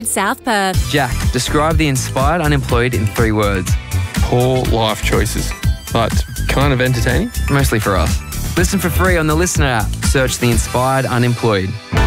South Perth. Jack, describe the inspired unemployed in 3 words. Poor life choices, but kind of entertaining. Mostly for us. Listen for free on the Listener app. Search the inspired unemployed.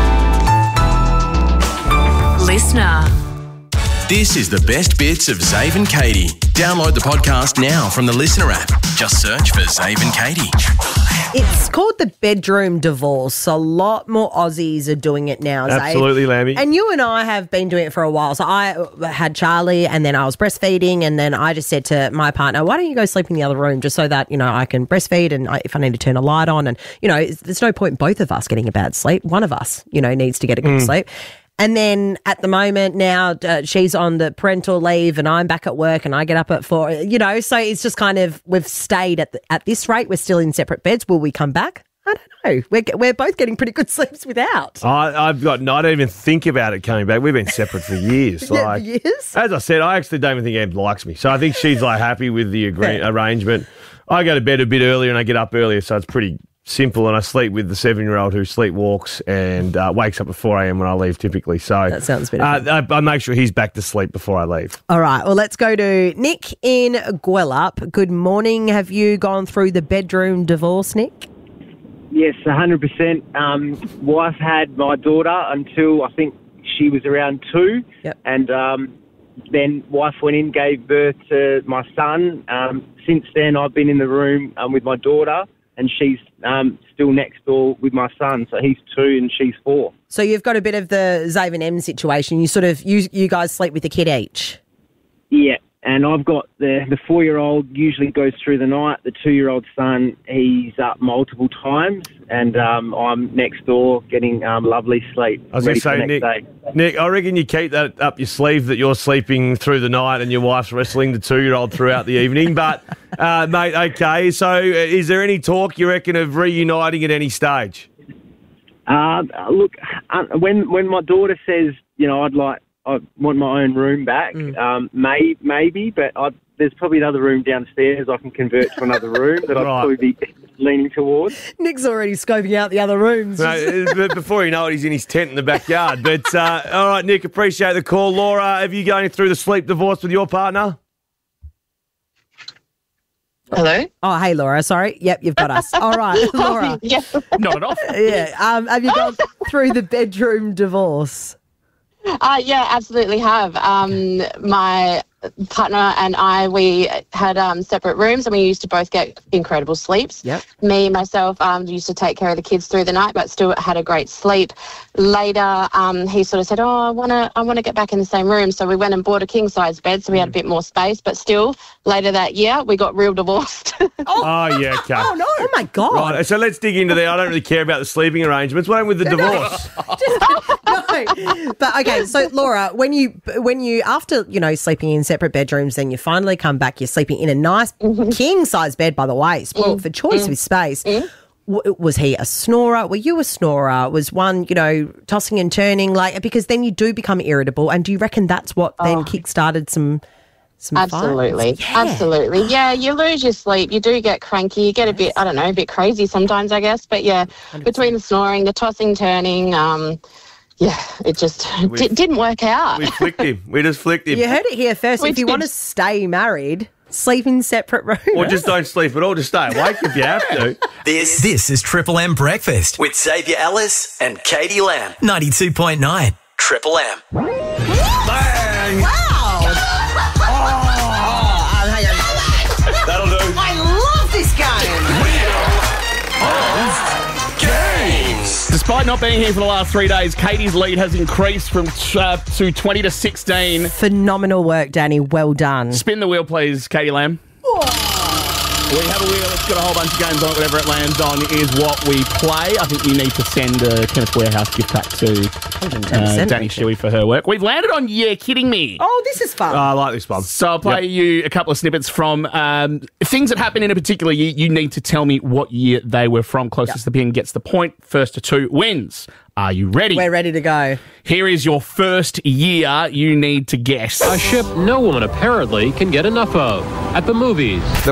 Listener. This is the best bits of Zave and Katie. Download the podcast now from the Listener app. Just search for Zave and Katie. It's called the bedroom divorce. A lot more Aussies are doing it now, Zave. Absolutely, Lammy. And you and I have been doing it for a while. So I had Charlie and then I was breastfeeding and then I just said to my partner, why don't you go sleep in the other room just so that, I can breastfeed and if I need to turn a light on and, there's no point both of us getting a bad sleep. One of us, needs to get a good sleep. And then at the moment now she's on the parental leave and I'm back at work and I get up at 4, so it's just kind of, we've stayed at this rate. We're still in separate beds. Will we come back? I don't know. We're both getting pretty good sleeps without. I don't even think about it coming back. We've been separate for years. Yeah, years? As I said, I actually don't even think Em likes me. So I think she's happy with the arrangement. I go to bed a bit earlier and I get up earlier, so it's pretty simple, and I sleep with the 7-year-old who sleepwalks and wakes up at 4 a.m. when I leave typically. So that sounds better. I make sure he's back to sleep before I leave. All right. Well, let's go to Nick in Gwelup. Good morning. Have you gone through the bedroom divorce, Nick? Yes, 100%. Wife had my daughter until I think she was around 2. Yep. And then wife went in, gave birth to my son. Since then, I've been in the room with my daughter. And she's still next door with my son. So he's 2 and she's 4. So you've got a bit of the Zave and Em situation. You sort of, you guys sleep with a kid each? Yeah. And I've got the 4-year-old usually goes through the night. The 2-year-old son, he's up multiple times. And I'm next door getting lovely sleep. I was going to say, Nick, I reckon you keep that up your sleeve that you're sleeping through the night and your wife's wrestling the 2-year-old throughout the evening. But, mate, okay. So is there any talk, you reckon, of reuniting at any stage? Look, when my daughter says, I want my own room back, maybe, but there's probably another room downstairs I can convert to another room that I'd probably be leaning towards. Nick's already scoping out the other rooms. No, before you know it, he's in his tent in the backyard. But, all right, Nick, appreciate the call. Laura, have you going through the sleep divorce with your partner? Hello? Oh, hey, Laura. Sorry. Yep, you've got us. All right, Laura. Yeah. Not at all. Yeah. Have you gone through the bedroom divorce? Yeah, absolutely have. My partner and I, we had separate rooms and we used to both get incredible sleeps. Yep. Me, myself, used to take care of the kids through the night, but still had a great sleep. Later, he sort of said, I want to get back in the same room. So we went and bought a king-size bed so we had a bit more space. But still, later that year, we got real divorced. Oh, yeah, okay. Oh, no. Oh, my God. Right, so let's dig into there. I don't really care about the sleeping arrangements. What happened with the divorce? No. But, okay, so, Laura, when you after, sleeping in separate bedrooms, then you finally come back, you're sleeping in a nice king-size bed, by the way, spoiled for choice with space. Was he a snorer? Were you a snorer? Was one, tossing and turning? Because then you do become irritable. And do you reckon that's what then kick-started some Absolutely. Yeah. Absolutely. Yeah, you lose your sleep. You do get cranky. You get a bit, a bit crazy sometimes, I guess. But, yeah, 100%. Between the snoring, the tossing, turning, yeah, it just didn't work out. We flicked him. We just flicked him. You heard it here first. If you want to stay married, sleep in separate rooms. Or just don't sleep at all. Just stay awake if you have to. This is Triple M Breakfast with Xavier Ellis and Katie Lamb. 92.9 Triple M. Bang! Wow! That'll do. I love this game. Despite not being here for the last 3 days, Katie's lead has increased from to 20 to 16. Phenomenal work, Danny. Well done. Spin the wheel, please, Katie Lamb. We have a wheel. It's got a whole bunch of games on it. Whatever it lands on is what we play. I think you need to send a Kenneth Warehouse gift pack to Danny Shuey for her work. We've landed on Yeah Kidding Me. Oh, this is fun. I like this one. So I'll play you a couple of snippets from things that happen in a particular year. You need to tell me what year they were from. Closest to the pin gets the point. First to 2 wins. Are you ready? We're ready to go. Here is your first year you need to guess. A ship no woman apparently can get enough of. At the movies.